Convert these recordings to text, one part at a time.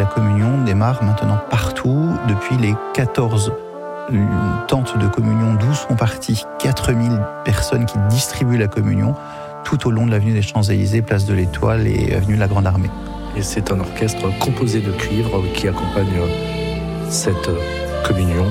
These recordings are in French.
communion démarre maintenant partout. Depuis les 14 tentes de communion, 12 sont parties. 4000 personnes qui distribuent la communion tout au long de l'avenue des Champs-Élysées, place de l'Étoile et avenue de la Grande Armée. Et c'est un orchestre composé de cuivre qui accompagne cette communion.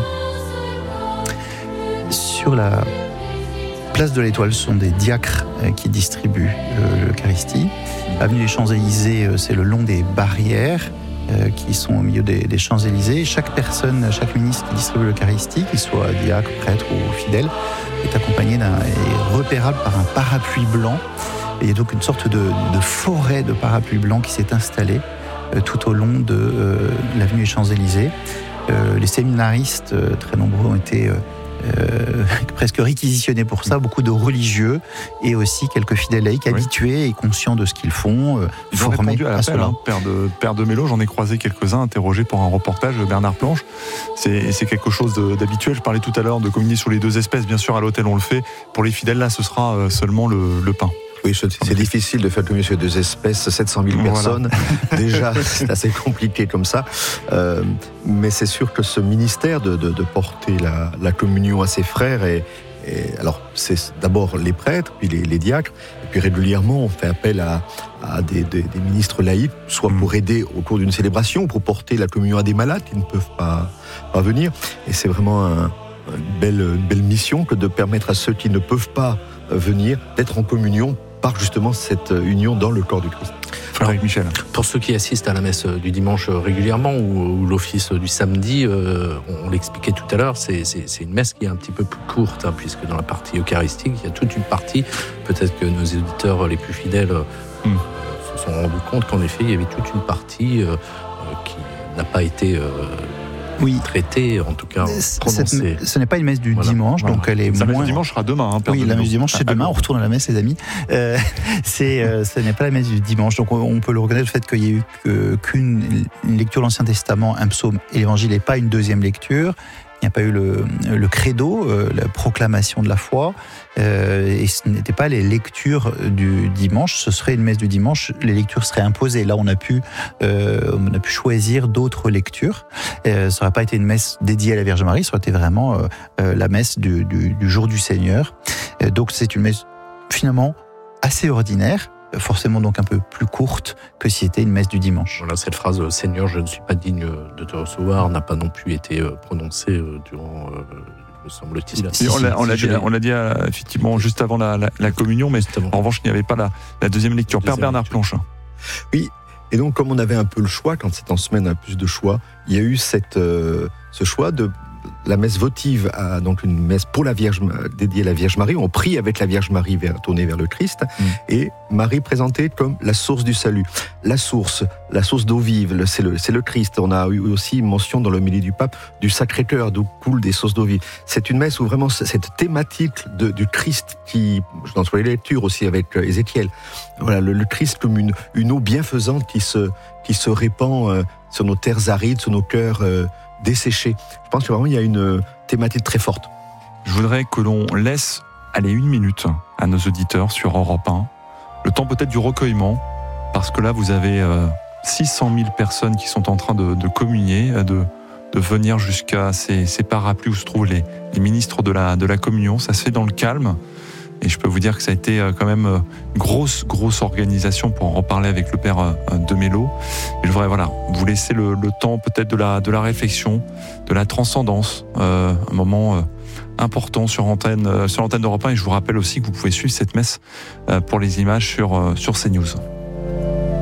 Sur la place de l'Étoile, ce sont des diacres qui distribuent l'Eucharistie. Avenue des Champs-Élysées, c'est le long des barrières qui sont au milieu des Champs-Élysées. Chaque personne, chaque ministre qui distribue l'Eucharistie, qu'il soit diacre, prêtre ou fidèle, est accompagné est repérable par un parapluie blanc. Et il y a donc une sorte de forêt de parapluies blancs qui s'est installée tout au long de l'avenue des Champs-Élysées. Les séminaristes, très nombreux, ont été presque réquisitionnés pour ça, beaucoup de religieux et aussi quelques fidèles laïcs habitués et conscients de ce qu'ils font, formés à cela. Père de Mélo, j'en ai croisé quelques-uns interrogés pour un reportage de Bernard Planche. C'est quelque chose d'habituel. Je parlais tout à l'heure de communier sur les deux espèces. Bien sûr, à l'hôtel, on le fait. Pour les fidèles, là, ce sera seulement le pain. Oui, c'est difficile de faire communier sur deux espèces, 700 000 personnes. Voilà. Déjà, c'est assez compliqué comme ça. Mais c'est sûr que ce ministère de porter la communion à ses frères alors, c'est d'abord les prêtres, puis les diacres, et puis régulièrement, on fait appel à des ministres laïcs, soit pour aider au cours d'une célébration, ou pour porter la communion à des malades qui ne peuvent pas venir. Et c'est vraiment une belle mission que de permettre à ceux qui ne peuvent pas venir d'être en communion par justement cette union dans le corps du Christ. Frédéric Michel. Pour ceux qui assistent à la messe du dimanche régulièrement ou l'office du samedi, on l'expliquait tout à l'heure, c'est une messe qui est un petit peu plus courte, puisque dans la partie eucharistique, il y a toute une partie, peut-être que nos éditeurs les plus fidèles se sont rendus compte qu'en effet, il y avait toute une partie qui n'a pas été traitée, en tout cas prononcée. Ce n'est pas une messe du dimanche, donc elle est la moins... messe du dimanche sera demain. Oui, la messe du dimanche, c'est demain, on retourne à la messe, les amis. Ce n'est pas la messe du dimanche, donc on peut le reconnaître, le fait qu'il n'y ait eu qu'une lecture de l'Ancien Testament, un psaume et l'Évangile, et pas une deuxième lecture. Il n'y a pas eu le credo, la proclamation de la foi, et ce n'étaient pas les lectures du dimanche. Ce serait une messe du dimanche, les lectures seraient imposées. Là, on a pu choisir d'autres lectures. Ça n'aurait pas été une messe dédiée à la Vierge Marie, ça aurait été vraiment la messe du jour du Seigneur. Donc c'est une messe finalement assez ordinaire, forcément donc un peu plus courte que si c'était une messe du dimanche. Voilà, cette phrase « Seigneur, je ne suis pas digne de te recevoir » n'a pas non plus été prononcée durant, me semble-t-il. On l'a dit effectivement juste avant la communion, mais en revanche, il n'y avait pas la deuxième lecture. Père Bernard Planche. Oui, et donc comme on avait un peu le choix, quand c'est en semaine, on a plus de choix, il y a eu ce choix de la messe votive, donc une messe pour la Vierge, dédiée à la Vierge Marie. On prie avec la Vierge Marie tournée vers le Christ, et Marie présentée comme la source du salut. La source d'eau vive, c'est le Christ. On a eu aussi mention dans l'homélie du pape du Sacré-Cœur, d'où coulent des sources d'eau vive. C'est une messe où vraiment cette thématique du Christ, qui, dans les lectures aussi avec Ézéchiel, voilà, le Christ comme une eau bienfaisante qui se répand sur nos terres arides, sur nos cœurs desséchés. Je pense que vraiment il y a une thématique très forte. Je voudrais que l'on laisse aller 1 minute à nos auditeurs sur Europe 1, le temps peut-être du recueillement, parce que là vous avez 600 000 personnes qui sont en train de communier, de venir jusqu'à ces parapluies où se trouvent les ministres de la communion. Ça se fait dans le calme. Et je peux vous dire que ça a été quand même une grosse organisation pour en reparler avec le père de Mélo. Et je voudrais vous laisser le temps peut-être de la réflexion, de la transcendance, un moment important sur l'antenne d'Europe 1. Et je vous rappelle aussi que vous pouvez suivre cette messe pour les images sur CNews.